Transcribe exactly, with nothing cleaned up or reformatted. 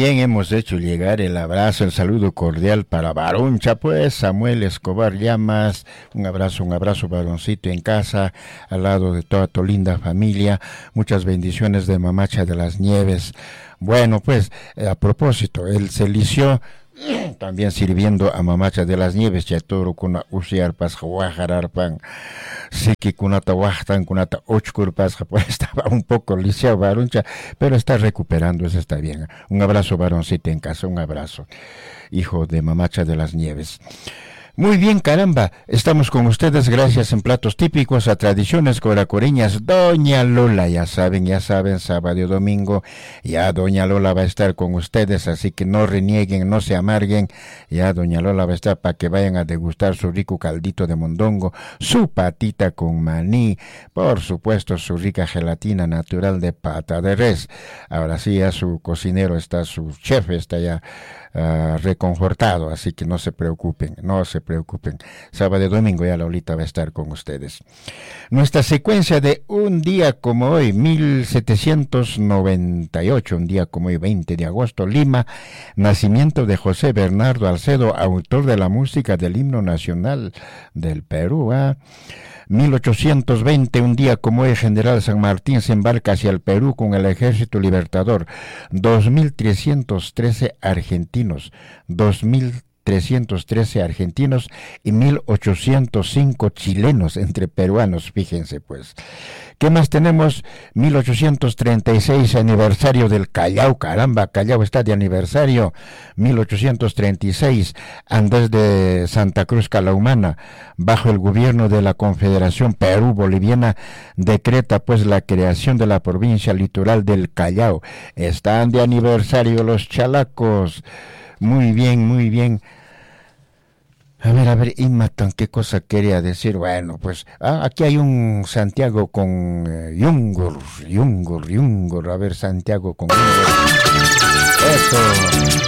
También hemos hecho llegar el abrazo, el saludo cordial para Baruncha, pues Samuel Escobar Llamas. Un abrazo, un abrazo, varoncito en casa, al lado de toda tu linda familia. Muchas bendiciones de Mamacha de las Nieves. Bueno, pues, eh, a propósito, él se lició también sirviendo a Mamacha de las Nieves, Chatoro kuna usiarpas, Huajararpan, Siki kunata Huajtan, kunata Ochkurpas, pues estaba un poco lisiado Baruncha, pero está recuperando, eso está bien. Un abrazo, varoncito en casa, un abrazo, hijo de Mamacha de las Nieves. Muy bien, caramba, estamos con ustedes gracias en Platos Típicos a Tradiciones Coracoreñas. Doña Lola, ya saben, ya saben, sábado y domingo, ya Doña Lola va a estar con ustedes, así que no renieguen, no se amarguen, ya Doña Lola va a estar para que vayan a degustar su rico caldito de mondongo, su patita con maní, por supuesto su rica gelatina natural de pata de res. Ahora sí, ya su cocinero está, su chef está ya Uh, reconfortado, así que no se preocupen, no se preocupen. Sábado y domingo ya Lolita va a estar con ustedes. Nuestra secuencia de un día como hoy, mil setecientos noventa y ocho, un día como hoy, veinte de agosto, Lima, nacimiento de José Bernardo Alcedo, autor de la música del himno nacional del Perú. ¿eh? mil ochocientos veinte, un día como hoy, General San Martín se embarca hacia el Perú con el Ejército Libertador. dos mil trescientos trece argentinos, dos mil trescientos trece argentinos y mil ochocientos cinco chilenos entre peruanos, fíjense pues. ¿Qué más tenemos? mil ochocientos treinta y seis, aniversario del Callao, caramba, Callao está de aniversario. mil ochocientos treinta y seis, Andrés de Santa Cruz Calahumana, bajo el gobierno de la Confederación Perú-Boliviana, decreta pues la creación de la provincia litoral del Callao. Están de aniversario los chalacos. Muy bien, muy bien. A ver, a ver, Imatan, ¿qué cosa quería decir? Bueno, pues ah, aquí hay un Santiago con eh, Yungur, Yungur, Yungur. A ver, Santiago con Yungur. Eso.